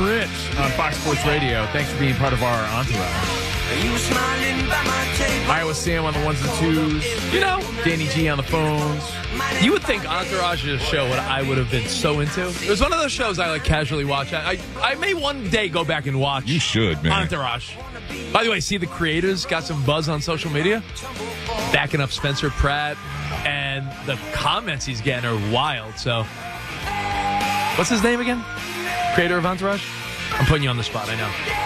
and Rich on Fox Sports Radio. Thanks for being part of our entourage. Iowa Sam on the ones and twos. You know, Danny G on the phones. you would think Entourage is a show what I would have been so into. It was one of those shows I like casually watch. I may one day go back and watch. You should, man. Entourage. By the way, see the creators got some buzz on social media, backing up Spencer Pratt, and the comments he's getting are wild. So, what's his name again? Creator of Entourage? I'm putting you on the spot, I know.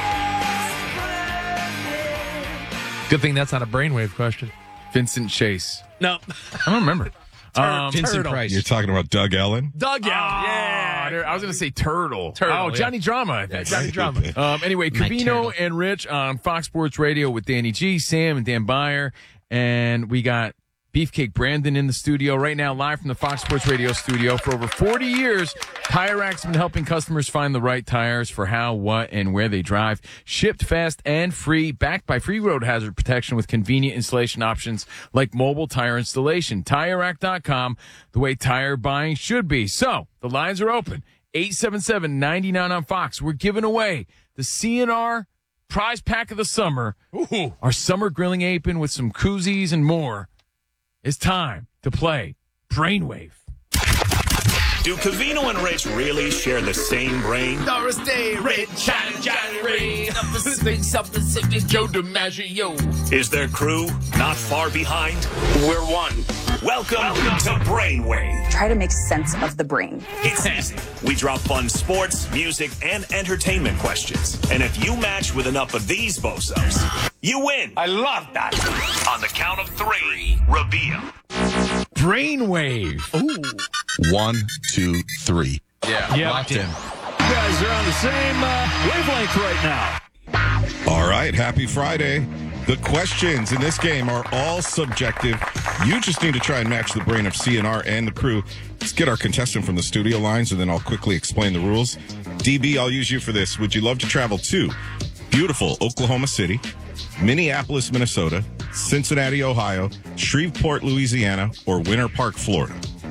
Good thing that's not a brainwave question. Vincent Chase. No. I don't remember. Vincent Turtle. Price. You're talking about Doug Ellen? Doug Allen. Yeah. I was going to say Turtle. Turtle, Oh, Johnny Drama, I think. Johnny Drama. Anyway, My Covino turtle. and Rich on Fox Sports Radio with Danny G, Sam, and Dan Byer. And we got Beefcake Brandon in the studio right now, live from the Fox Sports Radio studio. For over 40 years, Tire Rack's been helping customers find the right tires for how, what, and where they drive. Shipped fast and free, backed by free road hazard protection with convenient installation options like mobile tire installation. TireRack.com, the way tire buying should be. So, the lines are open. 877-99 on Fox. We're giving away the CNR prize pack of the summer. Ooh. Our summer grilling apron with some koozies and more. It's time to play Brainwave. Do Covino and Rich really share the same brain? Doris Day, Red, Johnny Ray, Joe DiMaggio. Is their crew not far behind? We're one. Welcome to Brainwave. Try to make sense of the brain. It's easy. We drop fun sports, music, and entertainment questions. And if you match with enough of these bozos, you win. I love that. On the count of three, reveal. Brainwave. Ooh. 1, 2, 3. Yeah. Locked in. You guys are on the same wavelength right now. All right, happy Friday. The questions in this game are all subjective. You just need to try and match the brain of CNR and the crew. Let's get our contestant from the studio lines, and then I'll quickly explain the rules. DB, I'll use you for this. Would you love to travel to beautiful Oklahoma City, Minneapolis, Minnesota, Cincinnati, Ohio, Shreveport, Louisiana, or Winter Park, Florida?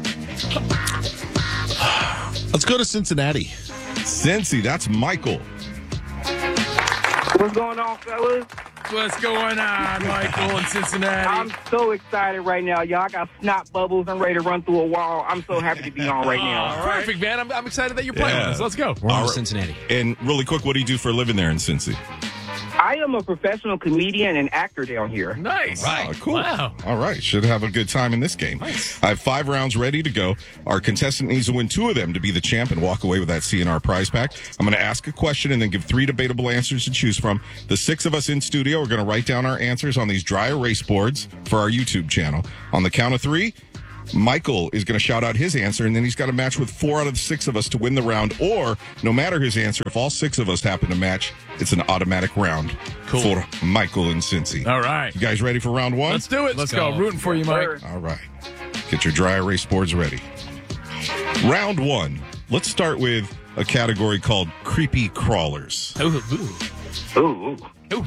Let's go to Cincinnati. Cincy, that's Michael. What's going on, fellas? What's going on, Michael in Cincinnati? I'm so excited right now, y'all. I got snot bubbles. I'm ready to run through a wall. I'm so happy to be on right now. Perfect, man. I'm excited that you're playing with us. Let's go. We're on All to right. Cincinnati. And really quick, what do you do for a living there in Cincy? I am a professional comedian and actor down here. Nice. Oh, cool. Wow. All right. Should have a good time in this game. Nice. I have 5 rounds ready to go. Our contestant needs to win 2 of them to be the champ and walk away with that CNR prize pack. I'm going to ask a question and then give 3 debatable answers to choose from. The 6 of us in studio are going to write down our answers on these dry erase boards for our YouTube channel. On the count of 3, Michael is going to shout out his answer, and then he's got to match with 4 out of the 6 of us to win the round. Or, no matter his answer, if all 6 of us happen to match, it's an automatic round for Michael and Cincy. All right. You guys ready for round 1? Let's do it. Let's go. Rooting for you, Mike. All right. Get your dry erase boards ready. Round 1. Let's start with a category called creepy crawlers. Ooh.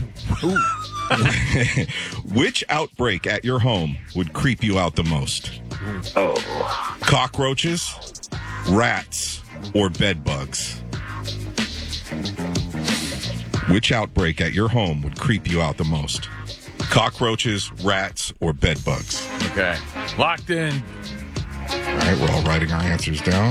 Which outbreak at your home would creep you out the most? Oh. Cockroaches, rats, or bed bugs? Which outbreak at your home would creep you out the most? Cockroaches, rats, or bed bugs? Okay. Locked in. All right, we're all writing our answers down.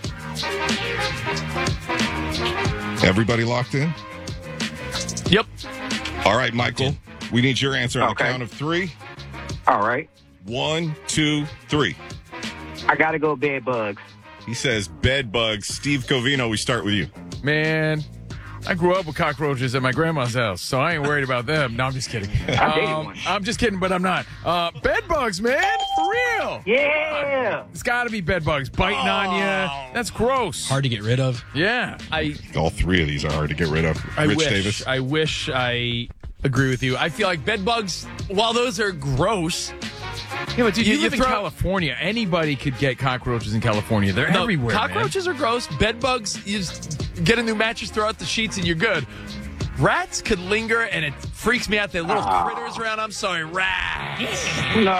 Everybody locked in? Yep. All right, Michael, we need your answer on the Okay. count of 3. All right. 1, 2, 3. I got to go bed bugs. He says bed bugs. Steve Covino, we start with you. Man, I grew up with cockroaches at my grandma's house, so I ain't worried about them. No, I'm just kidding. I dated one. I'm just kidding, but I'm not. Bed bugs, man. For real. Yeah. It's got to be bed bugs biting on you. That's gross. Hard to get rid of. Yeah. All 3 of these are hard to get rid of. Rich Davis. I wish I agree with you. I feel like bed bugs, while those are gross, Yeah, but dude, you live in throw- California. Anybody could get cockroaches in California. They're no, everywhere, cockroaches are gross. Bed bugs, you just get a new mattress, throw out the sheets, and you're good. Rats could linger, and it freaks me out. They're little critters around. I'm sorry, rats. No.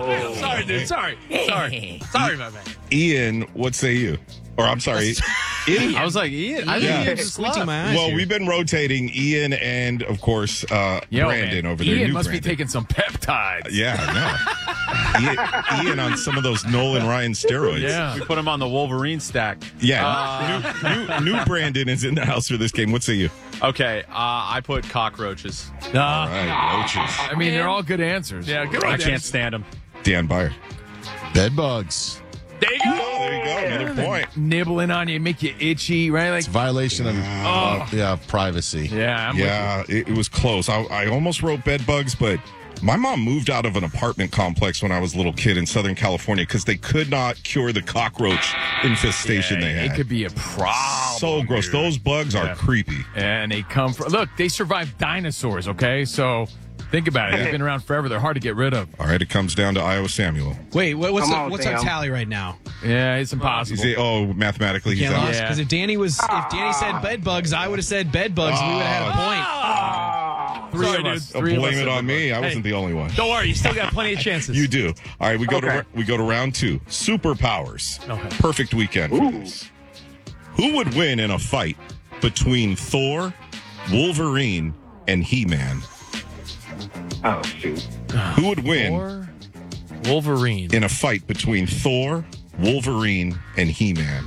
Sorry, dude. Sorry, my man. Ian, what say you? Or I'm sorry, Ian. I was like, Ian. I Yeah. think Ian just squinting my eyes. Well, here. we've been rotating Ian and, of course, Brandon over there. Ian New must Brandon. be taking some peptides. Yeah, I know. Ian on some of those Nolan Ryan steroids. Yeah. We put him on the Wolverine stack. Yeah. New Brandon is in the house for this game. What say you? Okay, I put cockroaches. All right, roaches. I mean, they're all good answers. Yeah, good I one. can't stand them. Dan Byer. Bed bugs. There you go. Oh, there you go. Another point. Nibbling on you, make you itchy, right? Like, It's a violation of privacy. yeah, I'm with Yeah, it was close. I almost wrote bed bugs, but my mom moved out of an apartment complex when I was a little kid in Southern California because they could not cure the cockroach infestation you. they had. It could be a problem. So gross. dude. Those bugs are creepy. And they come from, look, they survived dinosaurs, okay? So think about it. They've been around forever. They're hard to get rid of. All right, it comes down to Iowa Samuel. Wait, what's Come on, our Sam. tally right now? Yeah, it's impossible. Mathematically, he's Can't out. lost Yeah. because if Danny said bed bugs, I would have said bed bugs, and we would have had a point. Three Sorry, of us. dude. Oh, Three of blame us it have on been me. I Hey. wasn't the only one. Don't worry, you still got plenty of chances. You do. All right, we go Okay. to round 2. Superpowers. Okay. Perfect weekend for this. Who would win in a fight between Thor, Wolverine, and He-Man? Oh, shoot. Who would win Or Wolverine. in a fight between Thor, Wolverine, and He-Man?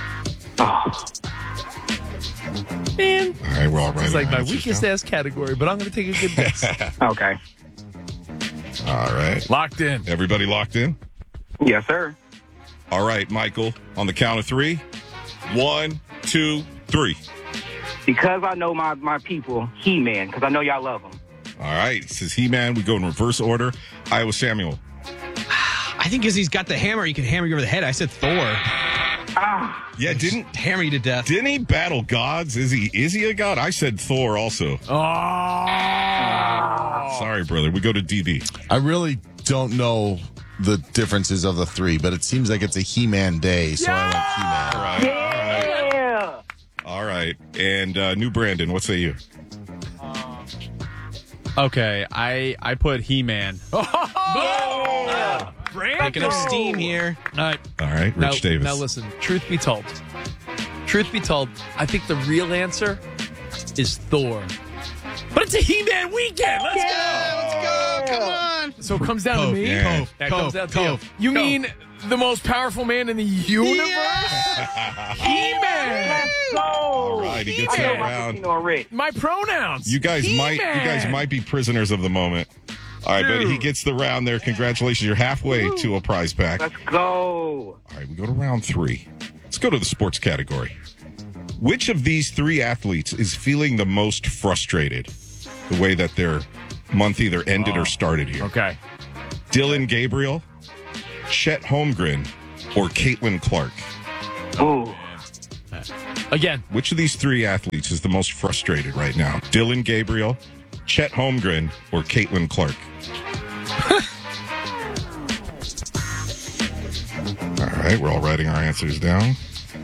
Man, All right, we're all right. it's like my weakest ass category, but I'm going to take a good guess. Okay. All right. Locked in. Everybody locked in? Yes, sir. All right, Michael, on the count of 3. 1, 2, 3. Because I know my people, He-Man, because I know y'all love him. All right, this is He-Man. We go in reverse order. Iowa Samuel. I think because he's got the hammer, he can hammer you over the head. I said Thor. Yeah, didn't Hammer you to death. he battle gods? Is he a god? I said Thor also. Oh. Sorry, brother. We go to DB. I really don't know the differences of the 3, but it seems like it's a He-Man day, so I went He-Man. All right. Yeah. All right. And New Brandon, what say you? Okay, I put He-Man. Picking up steam here. All right. All right, Rich Davis. Now listen, truth be told, I think the real answer is Thor. But it's a He-Man weekend. Let's go. Come on. So it comes down to me? Yeah. That comes out to you. You mean the most powerful man in the universe? He-Man! All right, he gets that round. You know, Rick. My pronouns. You guys might be prisoners of the moment. All right, buddy, he gets the round there. Congratulations. You're halfway to a prize pack. Let's go. All right, we go to round 3. Let's go to the sports category. Which of these 3 athletes is feeling the most frustrated? The way that their month either ended or started here. Okay. Dylan Gabriel, Chet Holmgren, or Caitlin Clark? Ooh. Again, Which of these 3 athletes is the most frustrated right now? Dylan Gabriel, Chet Holmgren, or Caitlin Clark? All right, we're all writing our answers down.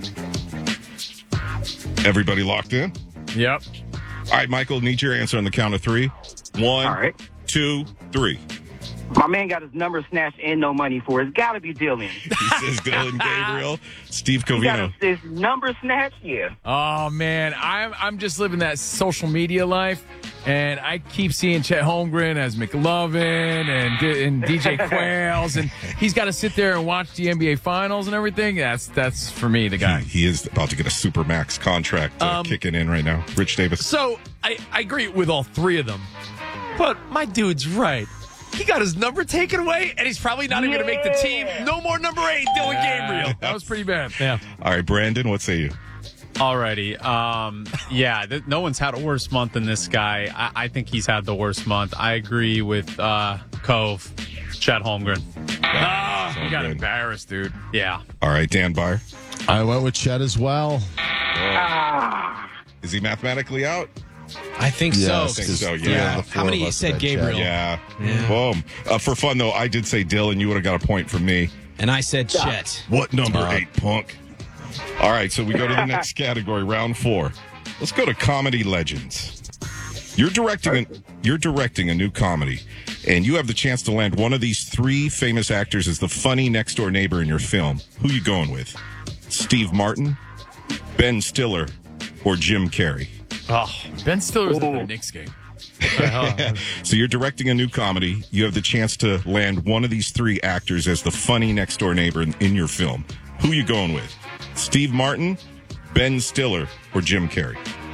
Everybody locked in? Yep. All right, Michael, need your answer on the count of 3. 1, All right. 2, 3. My man got his number snatched and no money for it. It's got to be Dylan. He says Dylan Gabriel. Steve He got Covino. his number snatched? Yeah. Oh man, I'm just living that social media life, and I keep seeing Chet Holmgren as McLovin and DJ Quails, and he's got to sit there and watch the NBA Finals and everything. That's for me the guy. He is about to get a Supermax contract kicking in right now. Rich Davis. so I agree with all 3 of them. But my dude's right. He got his number taken away, and he's probably not even going to make the team. No more number 8, Dylan Gabriel. That was pretty bad. Yeah. All right, Brandon, what say you? Alrighty. No one's had a worse month than this guy. I think he's had the worst month. I agree with Cove, Chet Holmgren. You got embarrassed, dude. Yeah. All right, Dan Byer. I went with Chet as well. Is he mathematically out? I think Yes, so. I think so, yeah. How many said Gabriel? Yeah. Boom. For fun, though, I did say Dylan. You would have got a point from me. And I said Chet. What number 8, punk? All right, so we go to the next category, round 4. Let's go to comedy legends. You're directing a new comedy. And you have the chance to land one of these three famous actors as the funny next-door neighbor in your film. Who you going with? Steve Martin, Ben Stiller, or Jim Carrey? Oh, Ben Stiller was at the Knicks game. So you're directing a new comedy. You have the chance to land one of these three actors as the funny next-door neighbor in your film. Who you going with? Steve Martin, Ben Stiller, or Jim Carrey?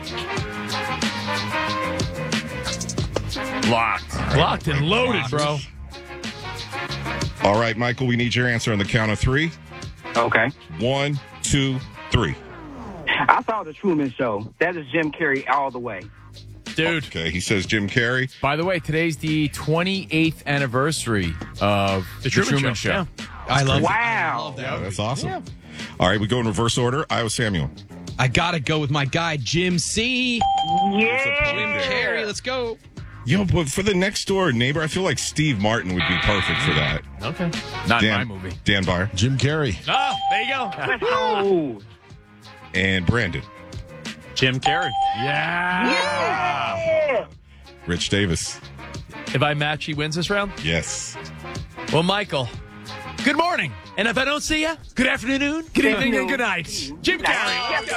Locked and loaded, bro. All right, Michael, we need your answer on the count of three. Okay. 1, 2, 3. I saw the Truman Show. That is Jim Carrey all the way. Dude. Okay, he says Jim Carrey. By the way, today's the 28th anniversary of The Truman Show. Yeah. I love it. Wow. Yeah, that's awesome. Yeah. All right, we go in reverse order. Iowa Samuel. I gotta go with my guy, Jim C. Yeah. Jim Carrey, let's go. But for the next door neighbor, I feel like Steve Martin would be perfect for that. Okay. Not in my movie. Dan Byer. Jim Carrey. Oh, there you go. Let's go. And Brandon. Jim Carrey. Yeah. Rich Davis. If I match, he wins this round? Yes. Well, Michael, good morning. And if I don't see you, good afternoon, good evening, and good night. Jim Carrey.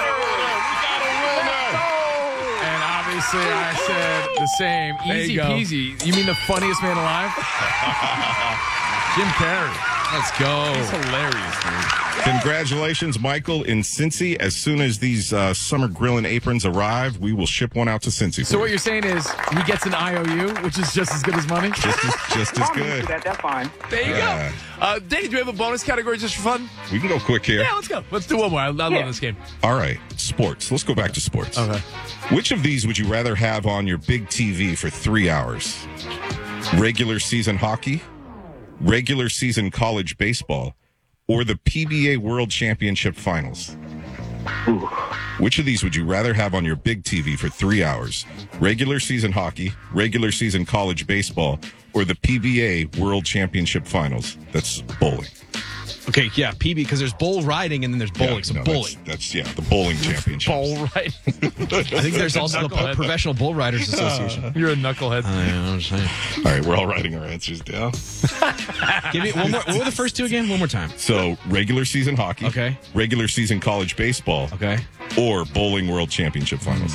And obviously, I said the same. Easy you go. peasy. You mean the funniest man alive? Jim Carrey. Let's go. He's hilarious, dude. Congratulations, Michael, in Cincy. As soon as these summer grilling aprons arrive, we will ship one out to Cincy. So what you're saying is he gets an IOU, which is just as good as money? just as good. That's fine. There you go. Danny, do we have a bonus category just for fun? We can go quick here. Yeah, let's go. Let's do one more. I love this game. All right, sports. Let's go back to sports. Okay. Which of these would you rather have on your big TV for 3 hours? Regular season hockey, regular season college baseball, or the PBA World Championship Finals? Which of these would you rather have on your big TV for 3 hours? Regular season hockey, regular season college baseball, or the PBA World Championship Finals? That's bowling. Okay, yeah, PB, because there's bull riding and then there's bowling. So bowling. That's the bowling championship. All right. I think there's also the Professional Bull Riders Association. You're a knucklehead. I'm saying. All right, we're all writing our answers down. Give me one more. What were the first two again? One more time. So, regular season hockey, Okay. regular season college baseball, Okay. or bowling World Championship Finals.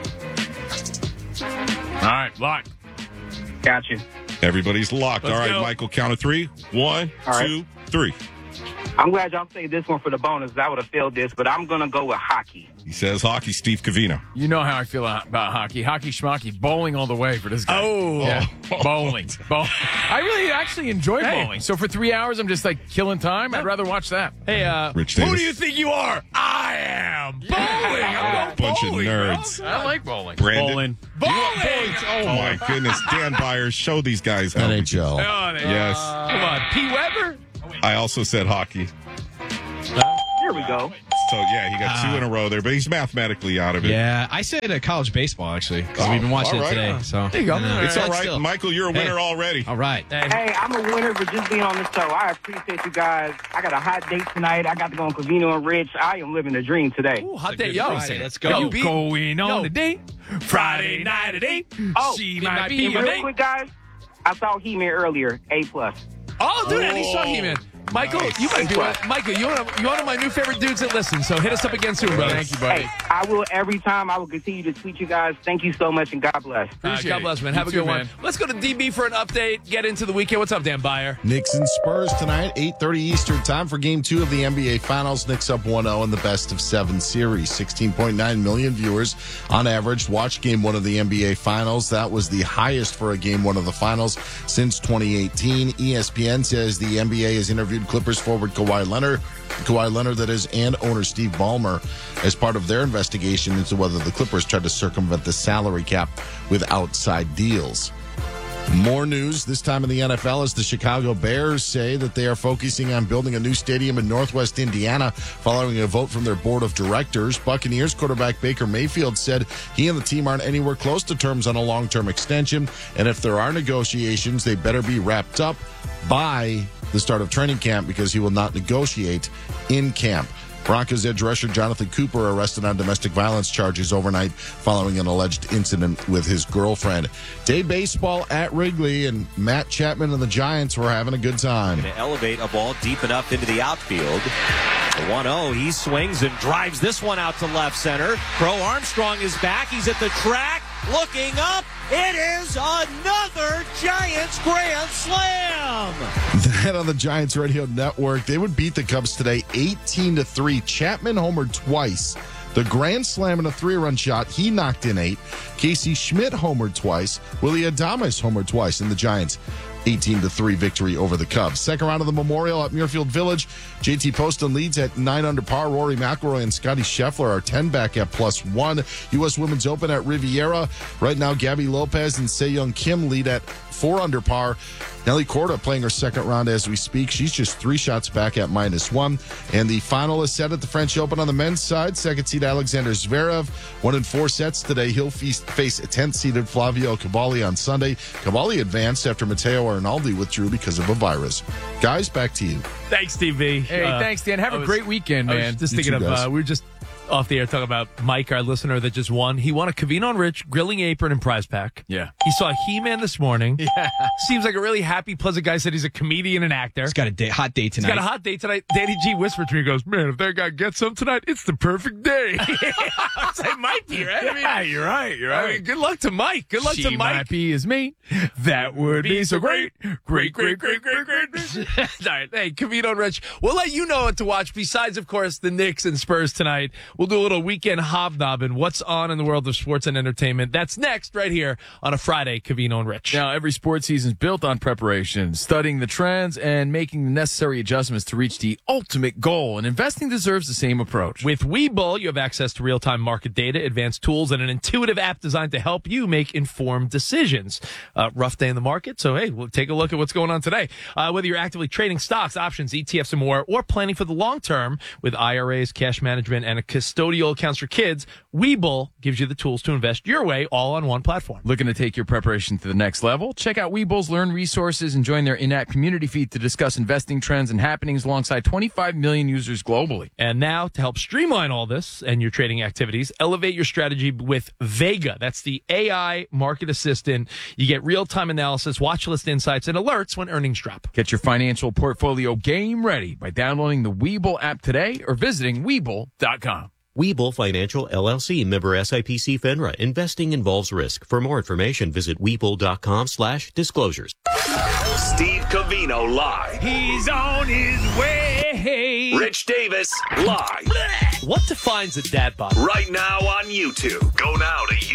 All right, lock. Got you. Everybody's locked. Let's All right, go. Michael, count of 3. 1, All right. 2, 3. I'm glad y'all saved this one for the bonus. I would have failed this, but I'm going to go with hockey. He says hockey, Steve Cavino. You know how I feel about hockey. Hockey schmucky. Bowling all the way for this guy. Oh. Yeah. Bowling. I really actually enjoy bowling. So for 3 hours, I'm just like killing time. I'd rather watch that. Hey, Rich who Davis. do you think you are? I am bowling. I'm Bunch of bowling, nerds. I like bowling. Brandon. Bowling. Oh, my goodness. Dan Byers, show these guys how. NHL. Yes. Come on, P. Weber. I also said hockey. Here we go. So, yeah, he got 2 in a row there, but he's mathematically out of it. Yeah, I said college baseball, actually, because we've been watching all it right. today. So There you go. It's all But right. still. Michael, you're a winner already. All right. Hey, I'm a winner for just being on the show. I appreciate you guys. I got a hot date tonight. I got to go on Cavino and Rich. I am living the dream today. Ooh, hot day, yo. Friday. Let's go. Yo, Going on a date. Friday night at 8. Oh, She and might be your real date. quick, guys, I saw He-Man earlier. A+. Oh, dude, and he saw him in. Michael, Nice. you might be Michael, you're one of my new favorite dudes that listen, so hit us up again soon, brother. Thank you, buddy. Hey, I will every time. I will continue to tweet you guys. Thank you so much, and God bless. Appreciate God bless, it. man. You Have a too, good one. man. Let's go to DB for an update. Get into the weekend. What's up, Dan Byer? Knicks and Spurs tonight, 8:30 Eastern time for Game 2 of the NBA Finals. Knicks up 1-0 in the best-of-7 series. 16.9 million viewers on average watched Game 1 of the NBA Finals. That was the highest for a Game 1 of the Finals since 2018. ESPN says the NBA has interviewed Clippers forward Kawhi Leonard, that is, and owner Steve Ballmer as part of their investigation into whether the Clippers tried to circumvent the salary cap with outside deals. More news this time in the NFL as the Chicago Bears say that they are focusing on building a new stadium in Northwest Indiana following a vote from their board of directors. Buccaneers quarterback Baker Mayfield said he and the team aren't anywhere close to terms on a long-term extension, and if there are negotiations, they better be wrapped up by the start of training camp because he will not negotiate in camp. Broncos edge rusher Jonathan Cooper arrested on domestic violence charges overnight following an alleged incident with his girlfriend. Day baseball at Wrigley, and Matt Chapman and the Giants were having a good time. To elevate a ball deep enough into the outfield. The 1-0, he swings and drives this one out to left center. Crow Armstrong is back. He's at the track, looking up. It is another Giants grand slam. Then on the Giants radio network, they would beat the Cubs today 18-3. Chapman homered twice. The grand slam and a 3-run shot, he knocked in 8. Casey Schmidt homered twice. Willie Adames homered twice in the Giants' 18-3 victory over the Cubs. Second round of the Memorial at Muirfield Village. JT Poston leads at 9 under par. Rory McIlroy and Scotty Scheffler are 10 back at +1. U.S. Women's Open at Riviera. Right now, Gabby Lopez and Se-Young Kim lead at 4 under par. Nelly Korda playing her second round as we speak. She's just 3 shots back at -1. And the final is set at the French Open on the men's side. Second seed Alexander Zverev won in 4 sets today. He'll face 10th seeded Flavio Cavalli on Sunday. Cavalli advanced after Matteo Arnaldi withdrew because of a virus. Guys, back to you. Thanks, TV. Hey, thanks, Dan. Have a great weekend, man. I was just You thinking too, of, guys. we were just off the air talking about Mike, our listener that just won. He won a Covino and Rich grilling apron and prize pack. Yeah. He saw He-Man this morning. Yeah. Seems like a really happy, pleasant guy. Said he's a comedian and actor. He's got a hot day tonight. He's got a hot day tonight. Danny G whispered to me, he goes, man, if that guy gets some tonight, it's the perfect day. I was like, might be, right? I mean, Yeah, you're right. You're right. I mean, good luck to Mike. Good luck She to Mike. might be his mate. That would be so great. Great. All right. Hey, Covino and Rich, we'll let you know what to watch besides, of course, the Knicks and Spurs tonight. We'll do a little weekend hobnobbing. What's on in the world of sports and entertainment? That's next right here on a Friday, Covino and Rich. Now, every sports season is built on preparation, studying the trends, and making the necessary adjustments to reach the ultimate goal. And investing deserves the same approach. With Webull, you have access to real-time market data, advanced tools, and an intuitive app designed to help you make informed decisions. Rough day in the market, so hey, we'll take a look at what's going on today. Whether you're actively trading stocks, options, ETFs, and more, or planning for the long term with IRAs, cash management, and a custodial accounts for kids, Webull gives you the tools to invest your way all on one platform. Looking to take your preparation to the next level? Check out Webull's Learn resources and join their in-app community feed to discuss investing trends and happenings alongside 25 million users globally. And now, to help streamline all this and your trading activities, elevate your strategy with Vega. That's the AI market assistant. You get real-time analysis, watch list insights, and alerts when earnings drop. Get your financial portfolio game ready by downloading the Webull app today or visiting Webull.com. Webull Financial LLC, member SIPC FINRA. Investing involves risk. For more information, visit Webull.com/disclosures. Steve Covino live. He's on his way. Rich Davis live. What defines a dad bod? Right now on YouTube. Go now to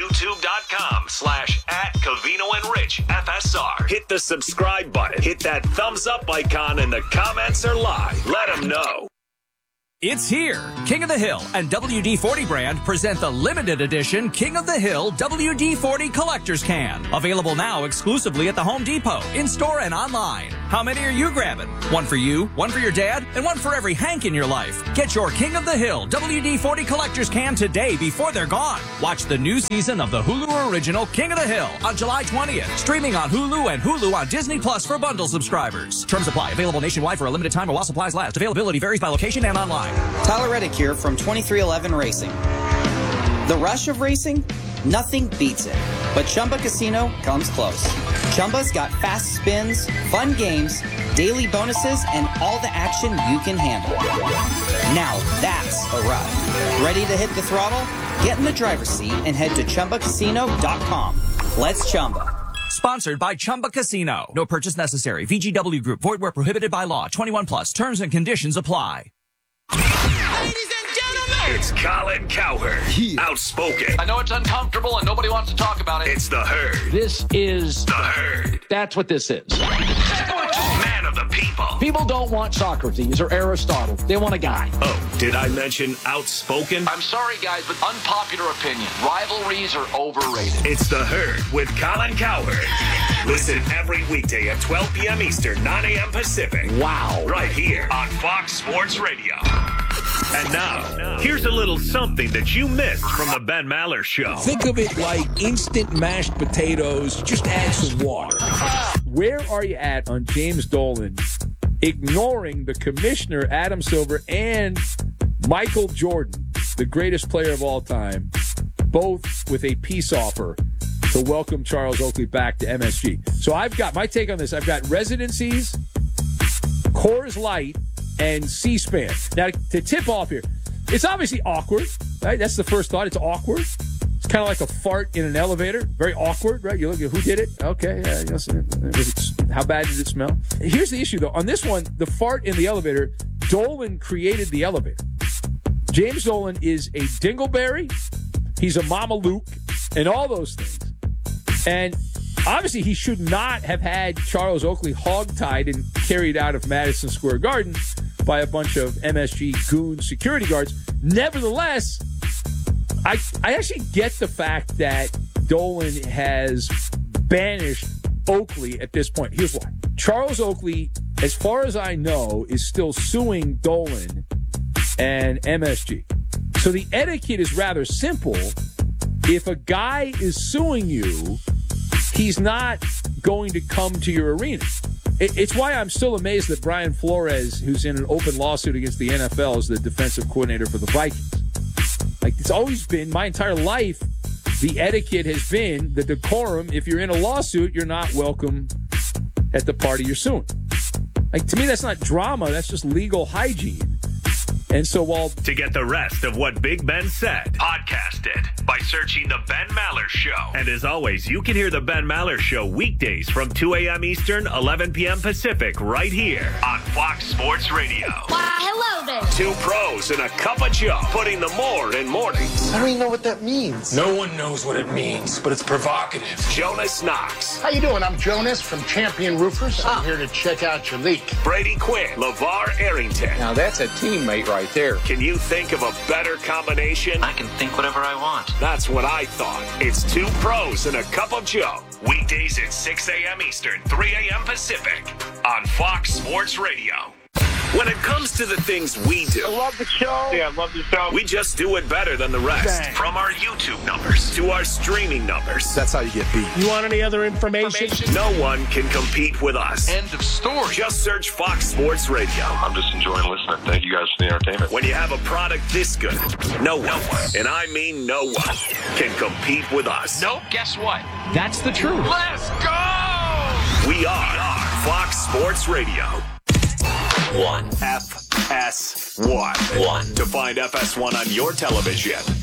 youtube.com/@CovinoandRichFSR. Hit the subscribe button. Hit that thumbs up icon and the comments are live. Let them know. It's here. King of the Hill and WD-40 brand present the limited edition King of the Hill WD-40 Collector's Can. Available now exclusively at the Home Depot, in-store and online. How many are you grabbing? One for you, one for your dad, and one for every Hank in your life. Get your King of the Hill WD-40 Collector's Can today before they're gone. Watch the new season of the Hulu original King of the Hill on July 20th. Streaming on Hulu and Hulu on Disney Plus for bundle subscribers. Terms apply. Available nationwide for a limited time or while supplies last. Availability varies by location and online. Tyler Reddick here from 2311 Racing. The rush of racing? Nothing beats it. But Chumba Casino comes close. Chumba's got fast spins, fun games, daily bonuses, and all the action you can handle. Now that's a ride. Ready to hit the throttle? Get in the driver's seat and head to ChumbaCasino.com. Let's Chumba. Sponsored by Chumba Casino. No purchase necessary. VGW Group. Void where prohibited by law. 21 plus. Terms and conditions apply. It's Colin Cowherd. Outspoken. I know it's uncomfortable and nobody wants to talk about it. It's the Herd. This is The Herd. That's what this is. Man of the people. People don't want Socrates or Aristotle. They want a guy. Oh, did I mention outspoken? I'm sorry, guys, but unpopular opinion. Rivalries are overrated. It's The Herd with Colin Cowherd. Listen every weekday at 12 p.m. Eastern, 9 a.m. Pacific. Wow. Right here on Fox Sports Radio. And now, here's a little something that you missed from the Ben Maller Show. Think of it like instant mashed potatoes. Just add some water. Where are you at on James Dolan ignoring the commissioner, Adam Silver, and Michael Jordan, the greatest player of all time, both with a peace offer to welcome Charles Oakley back to MSG. So I've got my take on this. I've got residencies, Coors Light, and C-SPAN. Now, to tip off here, it's obviously awkward, right? That's the first thought. It's awkward. It's kind of like a fart in an elevator. Very awkward, right? You look at who did it. Okay, how bad did it smell? Here's the issue, though. On this one, the fart in the elevator, Dolan created the elevator. James Dolan is a dingleberry. He's a Mama Luke and all those things. And obviously, he should not have had Charles Oakley hogtied and carried out of Madison Square Garden by a bunch of MSG goon security guards. Nevertheless, I actually get the fact that Dolan has banished Oakley at this point. Here's why. Charles Oakley, as far as I know, is still suing Dolan and MSG. So the etiquette is rather simple. If a guy is suing you, he's not going to come to your arena. It's why I'm still amazed that Brian Flores, who's in an open lawsuit against the NFL, is the defensive coordinator for the Vikings. Like, it's always been, my entire life, the etiquette has been the decorum. If you're in a lawsuit, you're not welcome at the party you're suing. Like, to me, that's not drama. That's just legal hygiene. And so while... To get the rest of what Big Ben said, podcast it by searching The Ben Maller Show. And as always, you can hear The Ben Maller Show weekdays from 2 a.m. Eastern, 11 p.m. Pacific, right here on Fox Sports Radio. Why, hello there. Two pros and a cup of Joe, putting the more in mornings. I don't even know what that means. No one knows what it means, but it's provocative. Jonas Knox. How you doing? I'm Jonas from Champion Roofers. I'm here to check out your leak. Brady Quinn. LeVar Arrington. Now that's a teammate right there. Can you think of a better combination? I can think whatever I want. That's what I thought. It's two pros and a cup of Joe. Weekdays at 6 a.m. Eastern, 3 a.m. Pacific on Fox Sports Radio. When it comes to the things we do, I love the show. Yeah, I love the show. We just do it better than the rest. Bang. From our YouTube numbers to our streaming numbers. That's how you get beat. You want any other information? No one can compete with us. End of story. Just search Fox Sports Radio. I'm just enjoying listening. Thank you guys for the entertainment. When you have a product this good, no one, and I mean no one, can compete with us. Nope, guess what? That's the truth. Let's go! We are Fox Sports Radio. One. FS1. To find FS1 on your television,